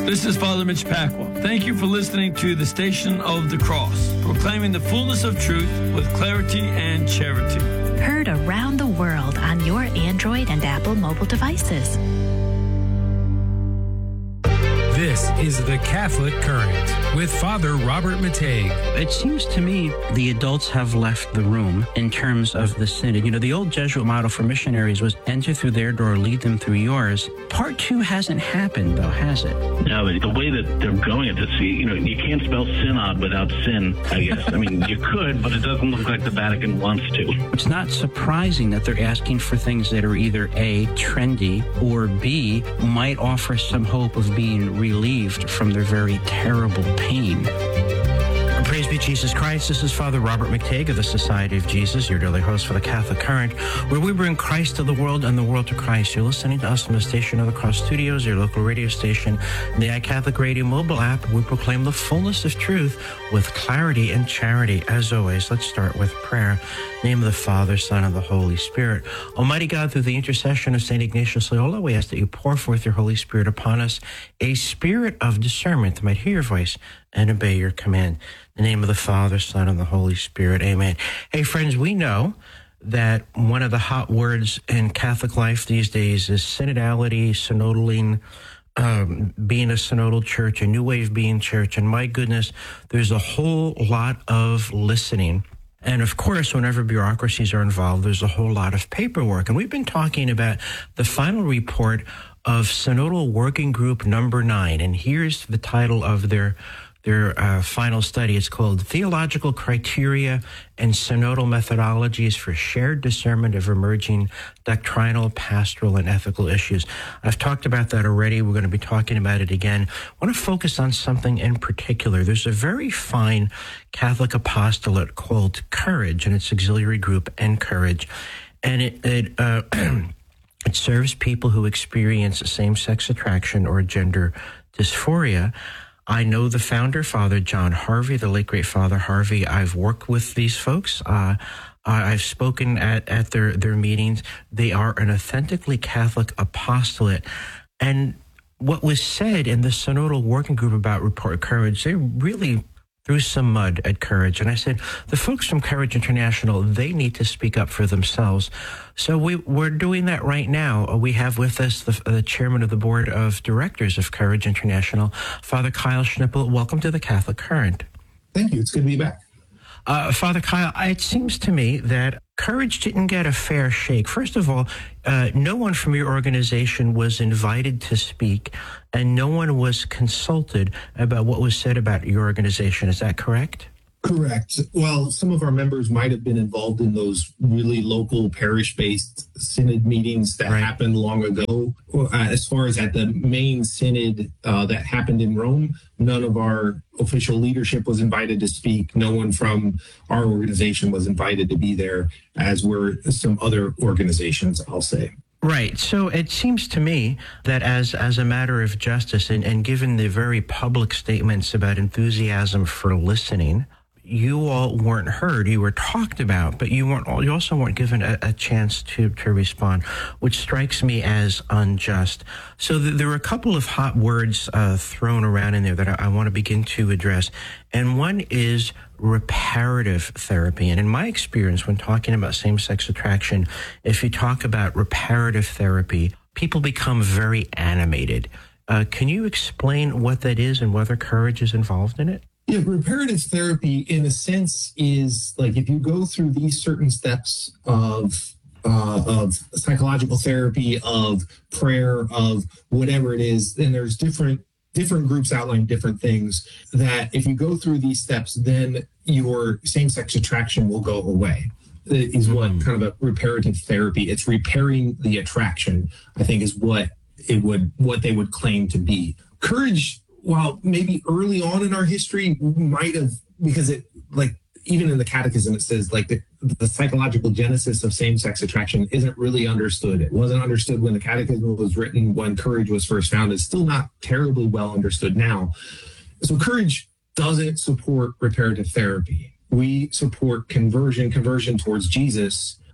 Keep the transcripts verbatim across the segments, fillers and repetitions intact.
This is Father Mitch Pacwa. Thank you for listening to the Station of the Cross, proclaiming the fullness of truth with clarity and charity. Heard around the world on your Android and Apple mobile devices. This is the Catholic Current with Father Robert Matei. It seems to me the adults have left the room in terms of the synod. You know, the old Jesuit model for missionaries was enter through their door, lead them through yours. Part two hasn't happened, though, has it? No, but the way that they're going at this, you know, you can't spell synod without sin, I guess. I mean, you could, but it doesn't look like the Vatican wants to. It's not surprising that they're asking for things that are either A, trendy, or B, might offer some hope of being relieved from their very terrible pain. Praise be Jesus Christ. This is Father Robert McTague of the Society of Jesus, your daily host for the Catholic Current, where we bring Christ to the world and the world to Christ. You're listening to us from the Station of the Cross Studios, your local radio station, and the iCatholic Radio mobile app. We proclaim the fullness of truth with clarity and charity. As always, let's start with prayer. In the name of the Father, Son, and the Holy Spirit. Almighty God, through the intercession of Saint Ignatius Loyola, we ask that you pour forth your Holy Spirit upon us, a spirit of discernment that might hear your voice and obey your command. In the name of the Father, Son, and the Holy Spirit. Amen. Hey, friends, we know that one of the hot words in Catholic life these days is synodality, synodaling, um, being a synodal church, a new way of being church. And my goodness, there's a whole lot of listening. And of course, whenever bureaucracies are involved, there's a whole lot of paperwork. And we've been talking about the final report of Synodal Working Group Number Nine. And here's the title of their their uh, final study. It's called Theological Criteria and Synodal Methodologies for Shared Discernment of Emerging Doctrinal, Pastoral, and Ethical Issues. I've talked about that already. We're going to be talking about it again. I want to focus on something in particular. There's a very fine Catholic apostolate called Courage, and its auxiliary group, Encourage. And it, it uh, it serves people who experience same-sex attraction or gender dysphoria. I know the founder, Father John Harvey, the late great Father Harvey. I've worked with these folks. Uh, I've spoken at, at their, their meetings. They are an authentically Catholic apostolate. And what was said in the Synodal Working Group about Report Courage, they really threw some mud at Courage. And I said, the folks from Courage International, they need to speak up for themselves. So we, we're doing that right now. We have with us the, the chairman of the board of directors of Courage International, Father Kyle Schnippel. Welcome to the Catholic Current. Thank you. It's good to be back. Uh, Father Kyle, it seems to me that Courage didn't get a fair shake. First of all, uh, no one from your organization was invited to speak, and no one was consulted about what was said about your organization. Is that correct? Correct. Well, some of our members might have been involved in those really local parish-based synod meetings that right. happened long ago. Uh, as far as at the main synod uh, that happened in Rome, none of our official leadership was invited to speak. No one from our organization was invited to be there, as were some other organizations, I'll say. Right. So it seems to me that as as a matter of justice, and, and given the very public statements about enthusiasm for listening, you all weren't heard. You were talked about, but you weren't. You also weren't given a, a chance to to respond, which strikes me as unjust. So th- there were a couple of hot words uh, thrown around in there that I, I want to begin to address, and one is reparative therapy. And in my experience, when talking about same-sex attraction, if you talk about reparative therapy, people become very animated. Uh, can you explain what that is and whether Courage is involved in it? Yeah, reparative therapy, in a sense, is like if you go through these certain steps of uh, of psychological therapy, of prayer, of whatever it is, then there's different different groups outline different things that if you go through these steps, then your same-sex attraction will go away. Is what mm. kind of a reparative therapy. It's repairing the attraction, I think, is what it would what they would claim to be. Courage, while maybe early on in our history might have, because it, like, even in the catechism, it says, like, the, the psychological genesis of same-sex attraction isn't really understood. It wasn't understood when the catechism was written, when Courage was first founded. It's still not terribly well understood now. So Courage doesn't support reparative therapy. We support conversion, conversion towards Jesus,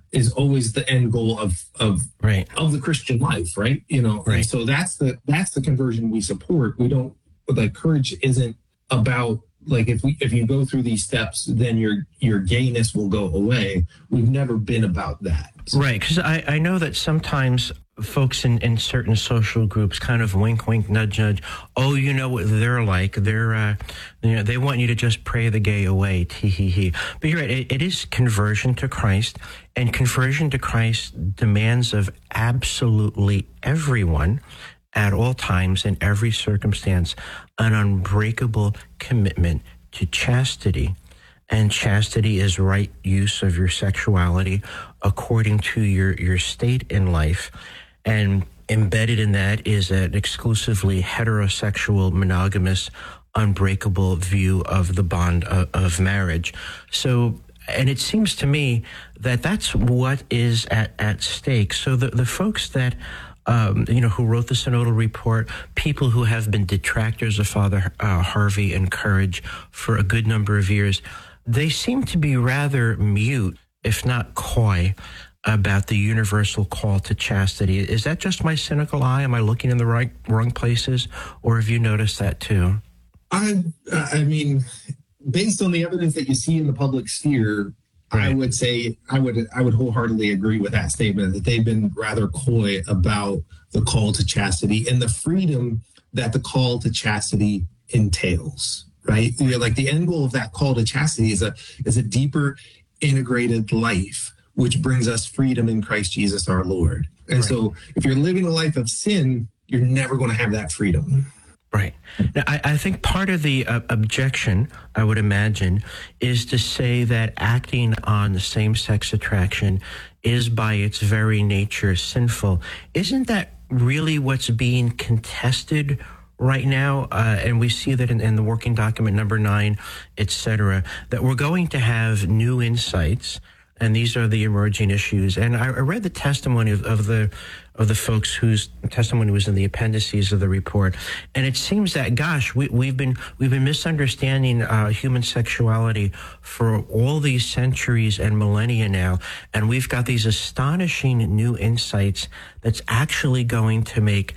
is always the end goal of of right. of the Christian life, right? You know, right. And so that's the that's the conversion we support. We don't like courage isn't about like if we if you go through these steps, then your your gayness will go away. We've never been about that, right? Because I I know that sometimes folks in, in certain social groups kind of wink, wink, nudge, nudge. Oh, you know what they're like. They're, uh, you know, they want you to just pray the gay away. Tee hee hee. But you're right. It, it is conversion to Christ, and conversion to Christ demands of absolutely everyone at all times in every circumstance an unbreakable commitment to chastity. And chastity is right use of your sexuality according to your, your state in life. And embedded in that is an exclusively heterosexual, monogamous, unbreakable view of the bond of, of marriage. So, and it seems to me that that's what is at, at stake. So the, the folks that, um, you know, who wrote the Synodal Report, people who have been detractors of Father uh, Harvey and Courage for a good number of years, they seem to be rather mute, if not coy, about the universal call to chastity. Is that just my cynical eye? Am I looking in the right wrong places, or have you noticed that too? I I mean, based on the evidence that you see in the public sphere, right. I would say I would I would wholeheartedly agree with that statement that they've been rather coy about the call to chastity and the freedom that the call to chastity entails. Right, you know, like the end goal of that call to chastity is a is a deeper, integrated life, which brings us freedom in Christ Jesus our Lord. And right. So if you're living a life of sin, you're never going to have that freedom. Right. Now, I, I think part of the uh, objection, I would imagine, is to say that acting on the same-sex attraction is by its very nature sinful. Isn't that really what's being contested right now? Uh, and we see that in, in the working document number nine, et cetera, that we're going to have new insights. And these are the emerging issues. And I, I read the testimony of, of the of the folks whose testimony was in the appendices of the report. And it seems that, gosh, we, we've been we've been misunderstanding uh, human sexuality for all these centuries and millennia now. And we've got these astonishing new insights that's actually going to make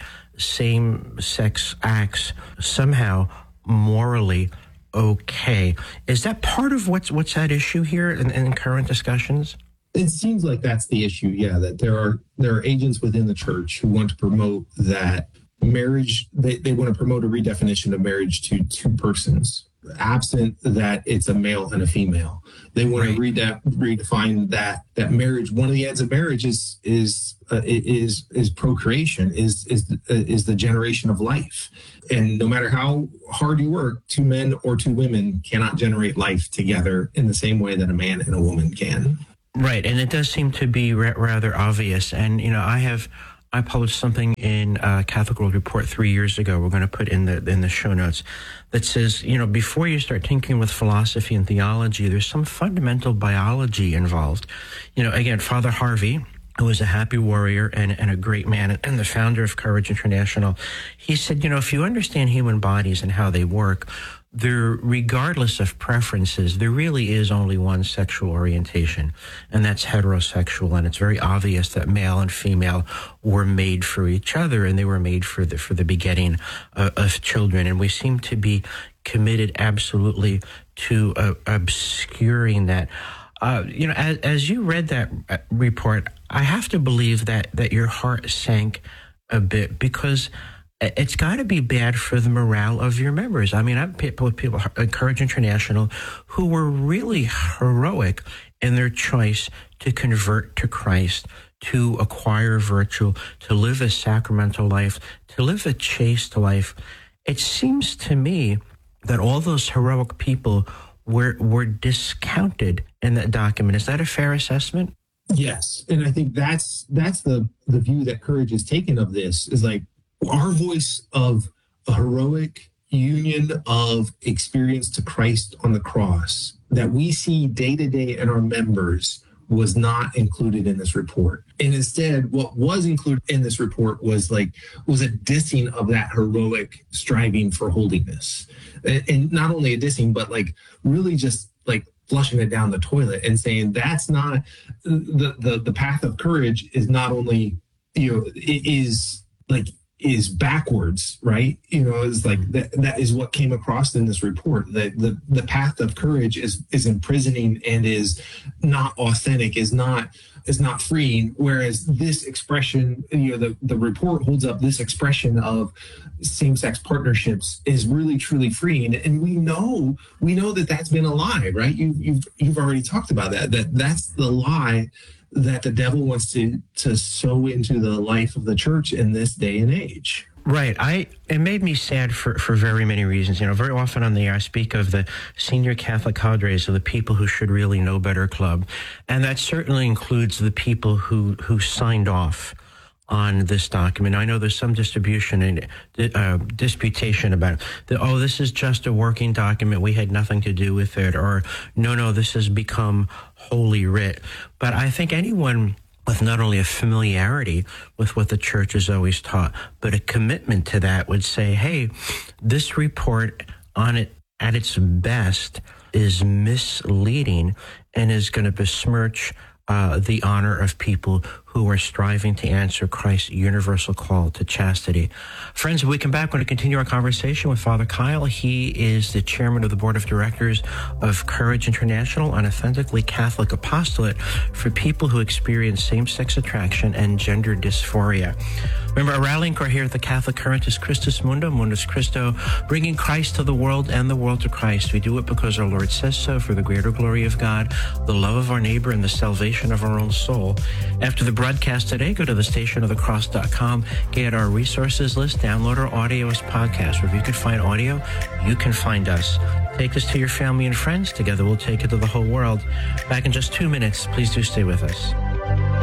same-sex acts somehow morally okay. Is that part of what's what's at issue here in, in current discussions? It seems like that's the issue, yeah, that there are there are agents within the church who want to promote that marriage, they, they want to promote a redefinition of marriage to two persons, absent that it's a male and a female. They want right. to rede- redefine that that marriage, one of the ends of marriage is is uh, is is procreation, is is is the generation of life. And no matter how hard you work, two men or two women cannot generate life together in the same way that a man and a woman can. Right, and it does seem to be ra- rather obvious. And, you know, I have, I published something in uh, Catholic World Report three years ago, we're going to put in the in the show notes, that says, you know, before you start tinkering with philosophy and theology, there's some fundamental biology involved. You know, again, Father Harvey, who was a happy warrior and, and a great man and the founder of Courage International, he said, you know, if you understand human bodies and how they work, there, regardless of preferences, there really is only one sexual orientation, and that's heterosexual. And it's very obvious that male and female were made for each other, and they were made for the for the begetting uh, of children. And we seem to be committed absolutely to uh, obscuring that. Uh, you know, as, as you read that report, I have to believe that that your heart sank a bit, because it's got to be bad for the morale of your members. I mean, I'm people with people at Courage International who were really heroic in their choice to convert to Christ, to acquire virtue, to live a sacramental life, to live a chaste life. It seems to me that all those heroic people were were discounted in that document. Is that a fair assessment? Yes, and I think that's that's the the view that Courage has taken of this, is like, our voice of a heroic union of experience to Christ on the cross that we see day to day in our members was not included in this report. And instead, what was included in this report was like, was a dissing of that heroic striving for holiness. And not only a dissing, but like really just like flushing it down the toilet and saying that's not the the, the path of courage is not only, you know, it is like is backwards, right? You know, it's like that, that is what came across in this report, that the, the path of courage is, is imprisoning and is not authentic, is not, is not freeing. Whereas this expression, you know, the, the report holds up this expression of same-sex partnerships is really truly freeing. And we know, we know that that's been a lie, right? You, you've, you've already talked about that, that that's the lie that the devil wants to to sow into the life of the church in this day and age. Right. I it made me sad for, for very many reasons. You know, very often on the air I speak of the senior Catholic cadres, of the people who should really know better club. And that certainly includes the people who, who signed off on this document. I know there's some distribution and uh, disputation about the, oh, this is just a working document. We had nothing to do with it. Or no, no, this has become holy writ. But I think anyone with not only a familiarity with what the church has always taught, but a commitment to that would say, hey, this report on it at its best is misleading and is going to besmirch Uh, the honor of people who are striving to answer Christ's universal call to chastity. Friends, when we come back, we're going to continue our conversation with Father Kyle. He is the chairman of the board of directors of Courage International, an authentically Catholic apostolate for people who experience same-sex attraction and gender dysphoria. Remember, our rallying cry here at the Catholic Current is Christus Mundo, Mundus Christo, bringing Christ to the world and the world to Christ. We do it because our Lord says so, for the greater glory of God, the love of our neighbor, and the salvation of our own soul. After the broadcast today, go to the station of the cross dot com, get our resources list, download our audio as podcast. Wherever you can find audio, you can find us. Take this to your family and friends. Together we'll take it to the whole world. Back in just two minutes. Please do stay with us.